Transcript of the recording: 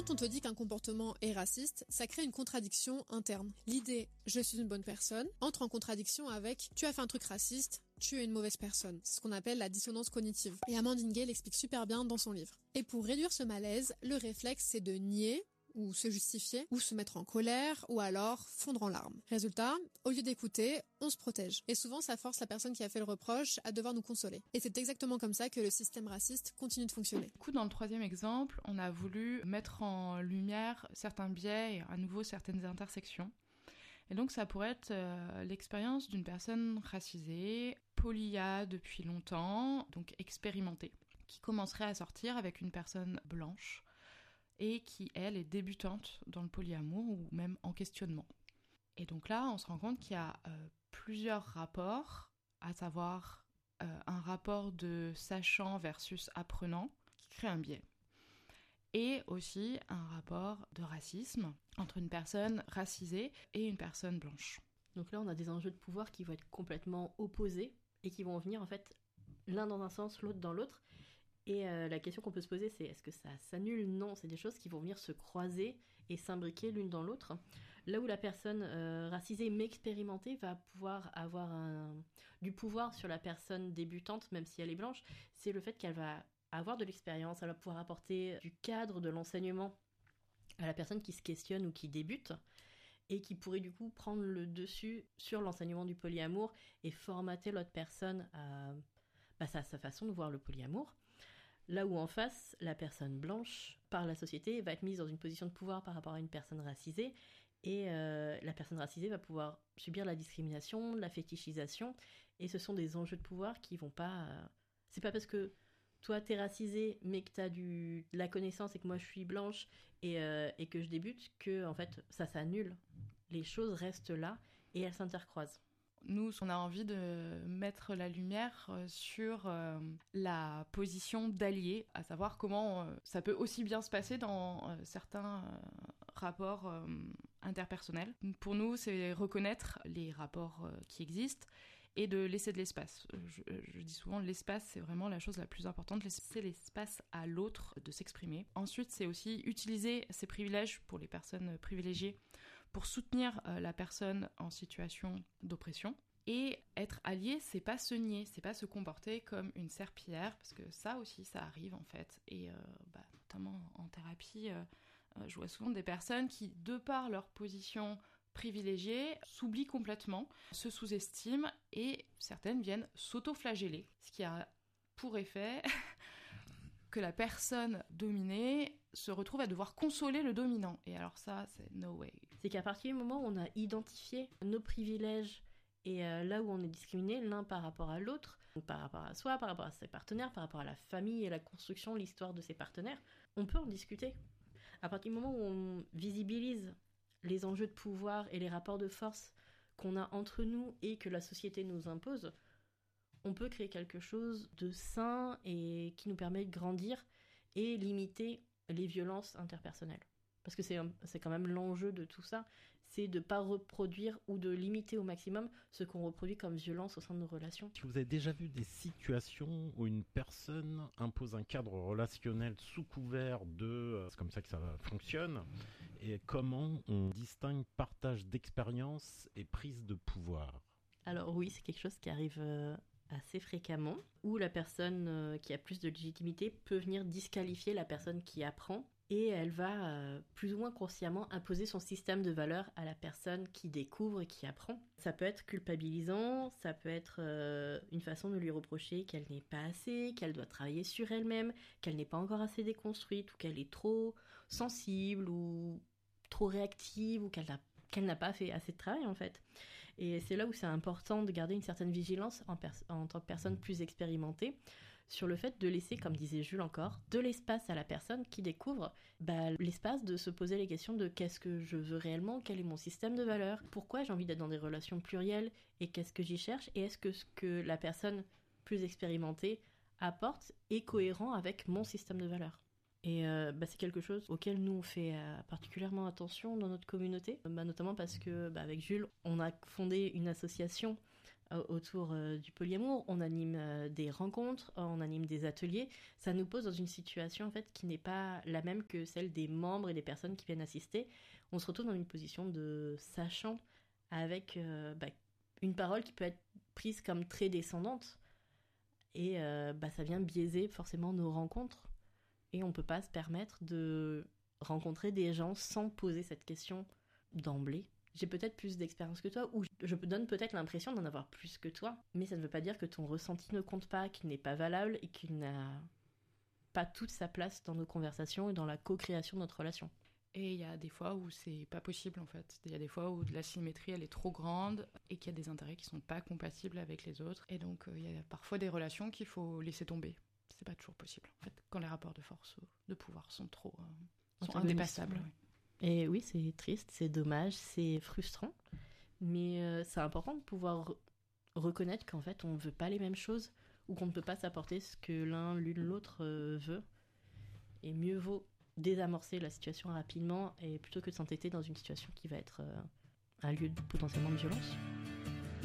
Quand on te dit qu'un comportement est raciste, ça crée une contradiction interne. L'idée « je suis une bonne personne » entre en contradiction avec « tu as fait un truc raciste ». Tu es une mauvaise personne. C'est ce qu'on appelle la dissonance cognitive. Et Amandine Gay l'explique super bien dans son livre. Et pour réduire ce malaise, le réflexe c'est de nier, ou se justifier, ou se mettre en colère, ou alors fondre en larmes. Résultat, au lieu d'écouter, on se protège. Et souvent, ça force la personne qui a fait le reproche à devoir nous consoler. Et c'est exactement comme ça que le système raciste continue de fonctionner. Du coup, dans le troisième exemple, on a voulu mettre en lumière certains biais et à nouveau certaines intersections. Et donc ça pourrait être l'expérience d'une personne racisée, polia depuis longtemps, donc expérimentée, qui commencerait à sortir avec une personne blanche et qui, elle, est débutante dans le polyamour ou même en questionnement. Et donc là, on se rend compte qu'il y a plusieurs rapports, à savoir un rapport de sachant versus apprenant, qui crée un biais. Et aussi un rapport de racisme entre une personne racisée et une personne blanche. Donc là, on a des enjeux de pouvoir qui vont être complètement opposés et qui vont venir en fait l'un dans un sens, l'autre dans l'autre. Et la question qu'on peut se poser, c'est est-ce que ça s'annule ? Non, c'est des choses qui vont venir se croiser et s'imbriquer l'une dans l'autre. Là où la personne racisée mais expérimentée va pouvoir avoir du pouvoir sur la personne débutante, même si elle est blanche, c'est le fait qu'elle va avoir de l'expérience, elle va pouvoir apporter du cadre, de l'enseignement à la personne qui se questionne ou qui débute et qui pourrait du coup prendre le dessus sur l'enseignement du polyamour et formater l'autre personne à sa façon de voir le polyamour. Là où en face, la personne blanche, par la société, va être mise dans une position de pouvoir par rapport à une personne racisée et la personne racisée va pouvoir subir la discrimination, la fétichisation et ce sont des enjeux de pouvoir qui vont pas... C'est pas parce que toi, t'es racisé, mais que t'as de la connaissance et que moi, je suis blanche et que je débute, que en fait, ça s'annule. Les choses restent là et elles s'intercroisent. Nous, on a envie de mettre la lumière sur la position d'allié, à savoir comment ça peut aussi bien se passer dans certains rapports interpersonnels. Pour nous, c'est reconnaître les rapports qui existent et de laisser de l'espace. Je dis souvent, l'espace, c'est vraiment la chose la plus importante, laisser l'espace à l'autre de s'exprimer. Ensuite, c'est aussi utiliser ses privilèges pour les personnes privilégiées pour soutenir la personne en situation d'oppression. Et être allié, c'est pas se nier, c'est pas se comporter comme une serpillière, parce que ça aussi, ça arrive en fait. Et notamment en thérapie, je vois souvent des personnes qui, de par leur position privilégiés s'oublient complètement, se sous-estiment et certaines viennent s'auto-flageller, ce qui a pour effet que la personne dominée se retrouve à devoir consoler le dominant. Et alors ça, c'est no way. C'est qu'à partir du moment où on a identifié nos privilèges et là où on est discriminé l'un par rapport à l'autre, par rapport à soi, par rapport à ses partenaires, par rapport à la famille et la construction, l'histoire de ses partenaires, on peut en discuter. À partir du moment où on visibilise les enjeux de pouvoir et les rapports de force qu'on a entre nous et que la société nous impose, on peut créer quelque chose de sain et qui nous permet de grandir et limiter les violences interpersonnelles. Parce que c'est quand même l'enjeu de tout ça, c'est de ne pas reproduire ou de limiter au maximum ce qu'on reproduit comme violence au sein de nos relations. Si vous avez déjà vu des situations où une personne impose un cadre relationnel sous couvert de... c'est comme ça que ça fonctionne, et comment on distingue partage d'expérience et prise de pouvoir ? Alors oui, c'est quelque chose qui arrive assez fréquemment, où la personne qui a plus de légitimité peut venir disqualifier la personne qui apprend, et elle va plus ou moins consciemment imposer son système de valeurs à la personne qui découvre et qui apprend. Ça peut être culpabilisant, ça peut être une façon de lui reprocher qu'elle n'est pas assez, qu'elle doit travailler sur elle-même, qu'elle n'est pas encore assez déconstruite, ou qu'elle est trop sensible, ou trop réactive, ou qu'elle n'a pas fait assez de travail en fait. Et c'est là où c'est important de garder une certaine vigilance en tant que personne plus expérimentée sur le fait de laisser, comme disait Jules encore, de l'espace à la personne qui découvre, l'espace de se poser les questions de qu'est-ce que je veux réellement, quel est mon système de valeurs, pourquoi j'ai envie d'être dans des relations plurielles et qu'est-ce que j'y cherche et est-ce que ce que la personne plus expérimentée apporte est cohérent avec mon système de valeurs. Et c'est quelque chose auquel nous on fait particulièrement attention dans notre communauté, notamment parce que avec Jules, on a fondé une association autour du polyamour, on anime des rencontres, on anime des ateliers. Ça nous pose dans une situation en fait qui n'est pas la même que celle des membres et des personnes qui viennent assister. On se retrouve dans une position de sachant avec une parole qui peut être prise comme très descendante et ça vient biaiser forcément nos rencontres et on peut pas se permettre de rencontrer des gens sans poser cette question d'emblée. J'ai peut-être plus d'expérience que toi, ou je donne peut-être l'impression d'en avoir plus que toi, mais ça ne veut pas dire que ton ressenti ne compte pas, qu'il n'est pas valable et qu'il n'a pas toute sa place dans nos conversations et dans la co-création de notre relation. Et il y a des fois où c'est pas possible en fait. Il y a des fois où la symétrie elle est trop grande et qu'il y a des intérêts qui sont pas compatibles avec les autres. Et donc il y a parfois des relations qu'il faut laisser tomber. C'est pas toujours possible en fait, quand les rapports de force, de pouvoir sont trop sont indépassables. Ouais. Et oui, c'est triste, c'est dommage, c'est frustrant, mais c'est important de pouvoir reconnaître qu'en fait on ne veut pas les mêmes choses ou qu'on ne peut pas s'apporter ce que l'autre veut. Et mieux vaut désamorcer la situation rapidement et plutôt que de s'entêter dans une situation qui va être un lieu potentiellement de violence.